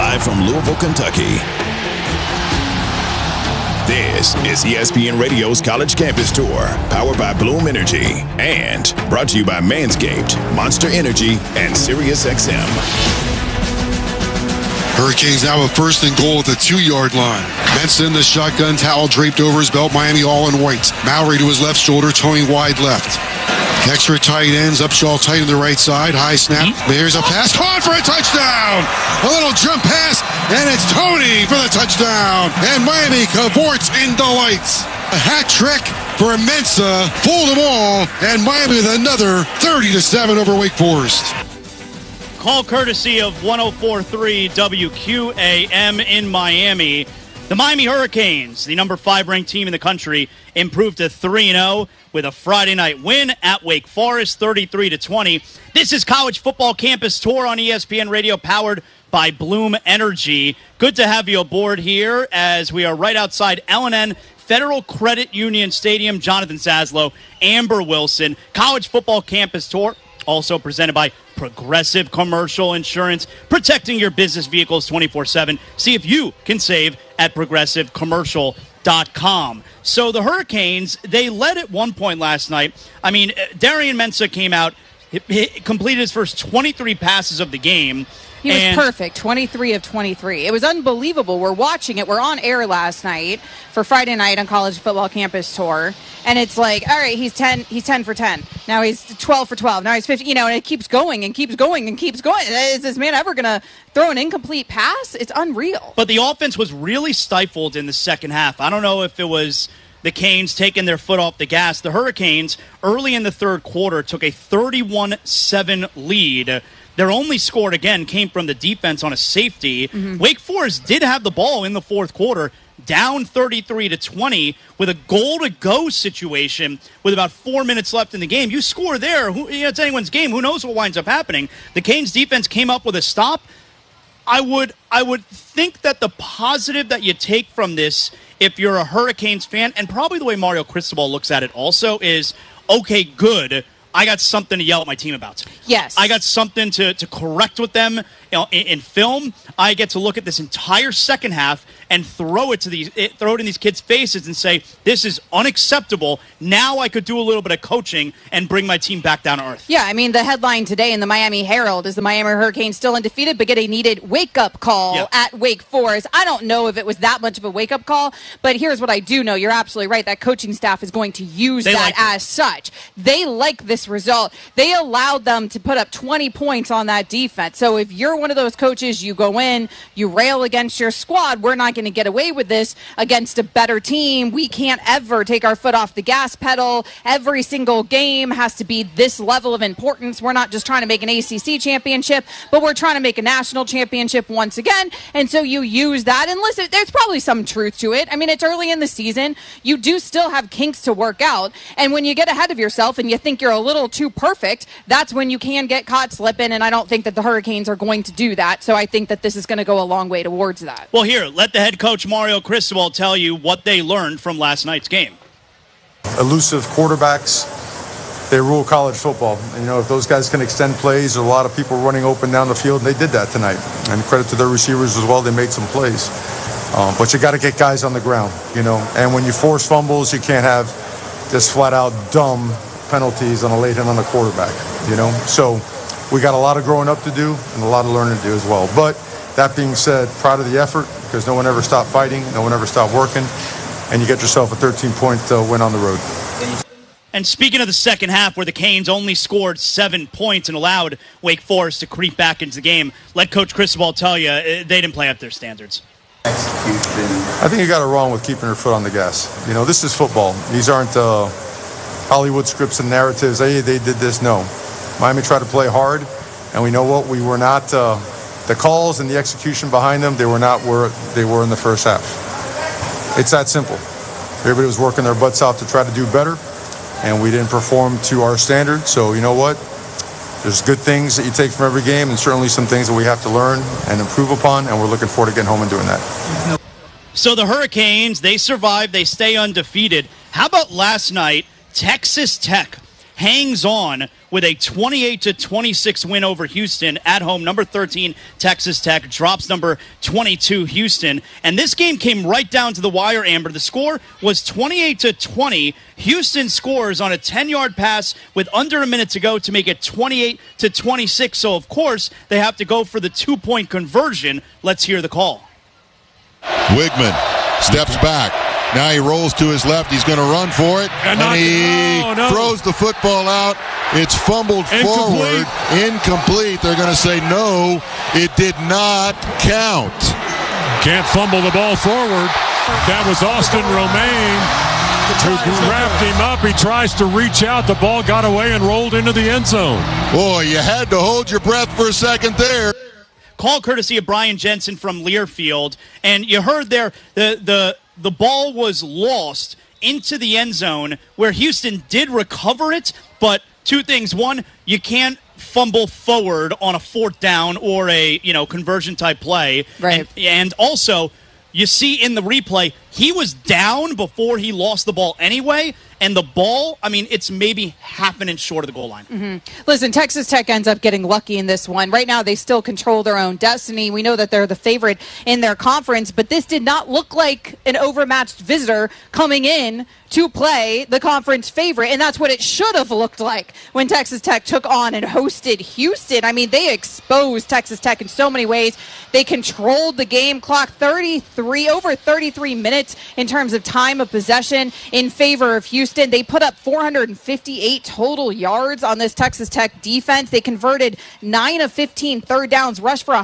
Live from Louisville, Kentucky. This is ESPN Radio's College Campus Tour, powered by Bloom Energy, and brought to you by Manscaped, Monster Energy, and SiriusXM. Hurricanes now have first and goal at the 2-yard line. Mensah in the shotgun, towel draped over his belt, Miami all in white. Mowry to his left shoulder, towing wide left. Extra tight ends, Upshaw tight on the right side, high snap. There's a pass, caught for a touchdown! A little jump pass, and it's Tony for the touchdown! And Miami cavorts in delights. A hat trick for Mensah, fooled them all, and Miami with another 30-7 over Wake Forest. Call courtesy of 104.3 WQAM in Miami. The Miami Hurricanes, the number 5 ranked team in the country, improved to 3-0 with a Friday night win at Wake Forest, 33-20. This is College Football Campus Tour on ESPN Radio, powered by Bloom Energy. Good to have you aboard here as we are right outside L&N Federal Credit Union Stadium. Jonathan Saslow, Amber Wilson, College Football Campus Tour, also presented by Progressive Commercial Insurance, protecting your business vehicles 24/7. See if you can save at progressivecommercial.com. So the Hurricanes, they led at one point last night. I mean, Darian Mensah came out, he completed his first 23 passes of the game. He was perfect, 23 of 23. It was unbelievable. We're watching it. We're on air last night for Friday night on College Football Campus Tour. And it's like, all right, he's 10 for 10. Now he's 12 for 12. Now he's 50, and it keeps going and keeps going and keeps going. Is this man ever going to throw an incomplete pass? It's unreal. But the offense was really stifled in the second half. I don't know if it was the Canes taking their foot off the gas. The Hurricanes, early in the third quarter, took a 31-7 lead. Their only score, again, came from the defense on a safety. Wake Forest did have the ball in the fourth quarter, down 33-20 with a goal-to-go situation with about 4 minutes left in the game. You score there, it's anyone's game. Who knows what winds up happening? The Canes defense came up with a stop. I would think that the positive that you take from this, if you're a Hurricanes fan, and probably the way Mario Cristobal looks at it also, is, okay, good, I got something to yell at my team about. Yes. I got something to correct with them in film. I get to look at this entire second half and throw it in these kids' faces and say, this is unacceptable. Now I could do a little bit of coaching and bring my team back down to earth. Yeah, I mean, the headline today in the Miami Herald is the Miami Hurricanes still undefeated, but get a needed wake-up call at Wake Forest. I don't know if it was that much of a wake-up call, but here's what I do know. You're absolutely right. That coaching staff is going to use that as such. They like this result. They allowed them to put up 20 points on that defense. So if you're one of those coaches, you go in, you rail against your squad, we're not going to get away with this against a better team. We can't ever take our foot off the gas pedal. Every single game has to be this level of importance. We're not just trying to make an ACC championship, but we're trying to make a national championship once again. And so you use that. And listen, there's probably some truth to it. I mean, it's early in the season. You do still have kinks to work out. And when you get ahead of yourself and you think you're a little too perfect, that's when you can get caught slipping. And I don't think that the Hurricanes are going to do that. So I think that this is going to go a long way towards that. Well, here, let the head coach Mario Cristobal tell you what they learned from last night's game. Elusive quarterbacks, they rule college football. And, if those guys can extend plays, there's a lot of people running open down the field, and they did that tonight. And credit to their receivers as well, they made some plays. But you got to get guys on the ground, And when you force fumbles, you can't have just flat-out dumb penalties on a late hit on the quarterback, So we got a lot of growing up to do and a lot of learning to do as well. But that being said, proud of the effort because no one ever stopped fighting, no one ever stopped working, and you get yourself a 13-point win on the road. And speaking of the second half where the Canes only scored 7 points and allowed Wake Forest to creep back into the game, let Coach Cristobal tell you they didn't play up to their standards. I think you got it wrong with keeping your foot on the gas. This is football. These aren't Hollywood scripts and narratives. Hey, they did this. No. Miami tried to play hard, and we know what? We were not the calls and the execution behind them, they were not where they were in the first half. It's that simple. Everybody was working their butts out to try to do better, and we didn't perform to our standards. So you know what? There's good things that you take from every game, and certainly some things that we have to learn and improve upon, and we're looking forward to getting home and doing that. So the Hurricanes, they survive, they stay undefeated. How about last night, Texas Tech hangs on with a 28-26 win over Houston at home. Number 13, Texas Tech drops number 22, Houston. And this game came right down to the wire, Amber. The score was 28-20. Houston scores on a 10-yard pass with under a minute to go to make it 28-26. So, of course, they have to go for the 2-point conversion. Let's hear the call. Wigman steps back. Now he rolls to his left. He's going to run for it. And he throws the football out. It's fumbled forward. Incomplete. They're going to say no, it did not count. Can't fumble the ball forward. That was Austin Romaine who wrapped him up. He tries to reach out. The ball got away and rolled into the end zone. Boy, you had to hold your breath for a second there. Call courtesy of Brian Jensen from Learfield. And you heard there the ball was lost into the end zone where Houston did recover it, but two things. One, you can't fumble forward on a 4th down or a conversion type play. Right. And also, you see in the replay, he was down before he lost the ball anyway. And the ball, it's maybe half an inch short of the goal line. Mm-hmm. Listen, Texas Tech ends up getting lucky in this one. Right now, they still control their own destiny. We know that they're the favorite in their conference, but this did not look like an overmatched visitor coming in to play the conference favorite, and that's what it should have looked like when Texas Tech took on and hosted Houston. They exposed Texas Tech in so many ways. They controlled the game clock, over 33 minutes in terms of time of possession in favor of Houston. They put up 458 total yards on this Texas Tech defense. They converted 9 of 15 third downs, rushed for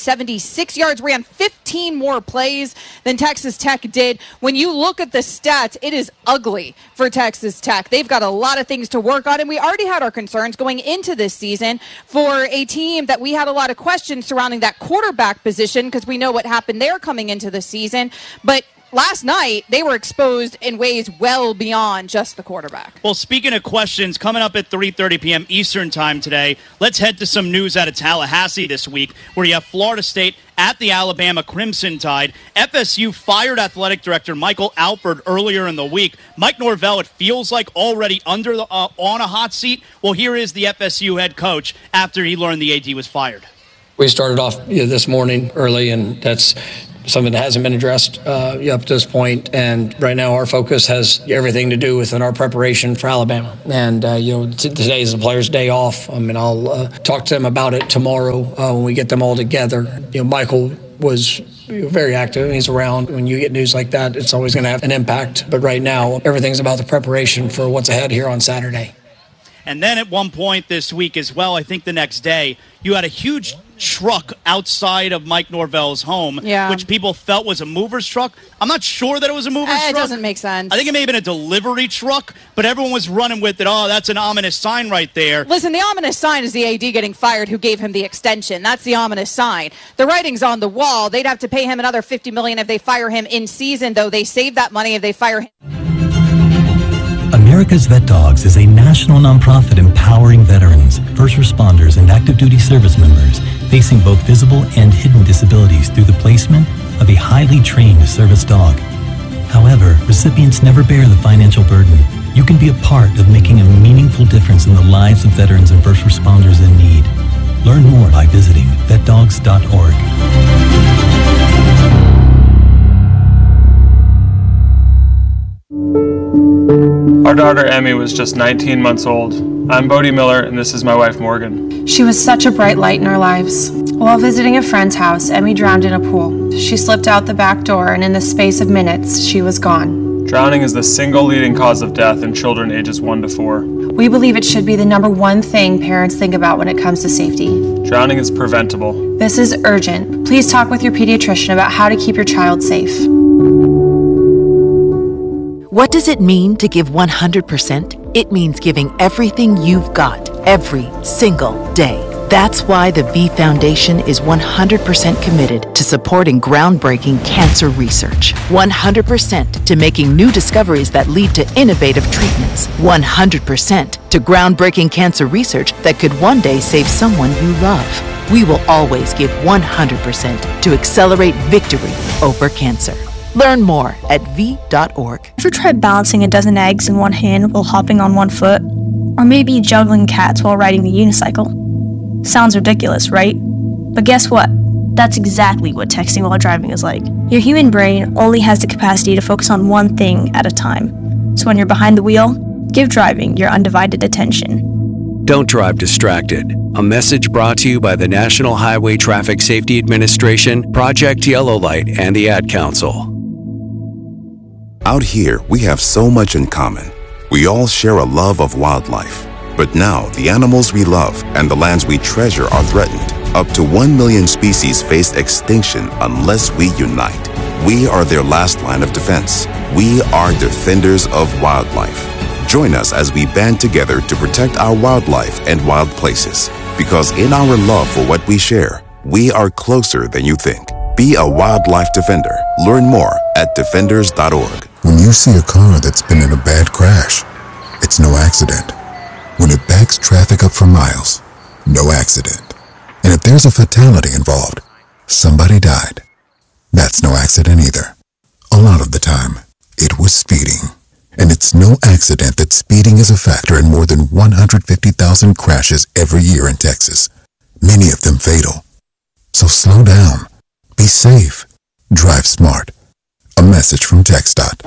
176 yards, ran 15 more plays than Texas Tech did. When you look at the stats, it is ugly for Texas Tech. They've got a lot of things to work on, and we already had our concerns going into this season for a team that we had a lot of questions surrounding that quarterback position because we know what happened there coming into the season. But last night, they were exposed in ways well beyond just the quarterback. Well, speaking of questions, coming up at 3:30 p.m. Eastern time today, let's head to some news out of Tallahassee this week, where you have Florida State at the Alabama Crimson Tide. FSU fired athletic director Michael Alford earlier in the week. Mike Norvell, it feels like already on a hot seat. Well, here is the FSU head coach after he learned the AD was fired. We started off this morning early, and that's something that hasn't been addressed up to this point. And right now our focus has everything to do with our preparation for Alabama. And, today is the players' day off. I'll talk to them about it tomorrow when we get them all together. Michael was very active. He's around. When you get news like that, it's always going to have an impact. But right now, everything's about the preparation for what's ahead here on Saturday. And then at one point this week as well, I think the next day, you had a huge truck outside of Mike Norvell's home, which people felt was a mover's truck. I'm not sure that it was a mover's truck. It doesn't make sense. I think it may have been a delivery truck, but everyone was running with it. Oh, that's an ominous sign right there. Listen, the ominous sign is the AD getting fired who gave him the extension. That's the ominous sign. The writing's on the wall. They'd have to pay him another $50 million if they fire him in season, though. They save that money if they fire him. America's Vet Dogs is a national nonprofit empowering veterans, first responders, and active duty service members facing both visible and hidden disabilities through the placement of a highly trained service dog. However, recipients never bear the financial burden. You can be a part of making a meaningful difference in the lives of veterans and first responders in need. Learn more by visiting vetdogs.org. Our daughter Emmy was just 19 months old. I'm Bodie Miller, and this is my wife Morgan. She was such a bright light in our lives. While visiting a friend's house, Emmy drowned in a pool. She slipped out the back door, and in the space of minutes, she was gone. Drowning is the single leading cause of death in children ages 1 to 4. We believe it should be the number one thing parents think about when it comes to safety. Drowning is preventable. This is urgent. Please talk with your pediatrician about how to keep your child safe. What does it mean to give 100%? It means giving everything you've got, every single day. That's why the V Foundation is 100% committed to supporting groundbreaking cancer research. 100% to making new discoveries that lead to innovative treatments. 100% to groundbreaking cancer research that could one day save someone you love. We will always give 100% to accelerate victory over cancer. Learn more at v.org. Ever tried balancing a dozen eggs in one hand while hopping on one foot? Or maybe juggling cats while riding the unicycle. Sounds ridiculous, right? But guess what? That's exactly what texting while driving is like. Your human brain only has the capacity to focus on one thing at a time. So when you're behind the wheel, give driving your undivided attention. Don't drive distracted. A message brought to you by the National Highway Traffic Safety Administration, Project Yellow Light, and the Ad Council. Out here, we have so much in common. We all share a love of wildlife. But now, the animals we love and the lands we treasure are threatened. Up to 1 million species face extinction unless we unite. We are their last line of defense. We are defenders of wildlife. Join us as we band together to protect our wildlife and wild places. Because in our love for what we share, we are closer than you think. Be a wildlife defender. Learn more at defenders.org. When you see a car that's been in a bad crash, it's no accident. When it backs traffic up for miles, no accident. And if there's a fatality involved, somebody died. That's no accident either. A lot of the time, it was speeding. And it's no accident that speeding is a factor in more than 150,000 crashes every year in Texas, many of them fatal. So slow down, be safe, drive smart. A message from TxDOT.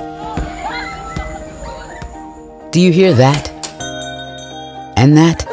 Do you hear that? And that?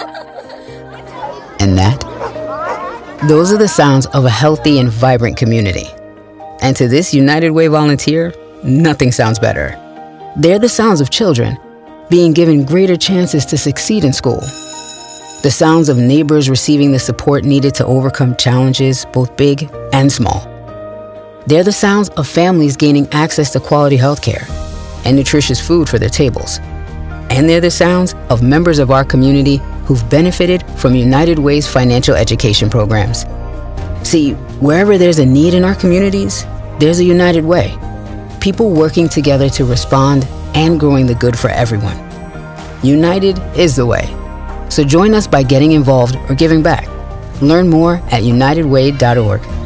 And that? Those are the sounds of a healthy and vibrant community. And to this United Way volunteer, nothing sounds better. They're the sounds of children being given greater chances to succeed in school. The sounds of neighbors receiving the support needed to overcome challenges, both big and small. They're the sounds of families gaining access to quality health care and nutritious food for their tables. And they're the sounds of members of our community who've benefited from United Way's financial education programs. See, wherever there's a need in our communities, there's a United Way. People working together to respond and growing the good for everyone. United is the way. So join us by getting involved or giving back. Learn more at unitedway.org.